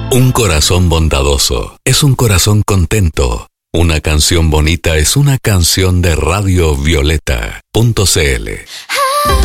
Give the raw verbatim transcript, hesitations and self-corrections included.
Un corazón bondadoso es un corazón contento. Una canción bonita es una canción de Radio Violeta punto c l.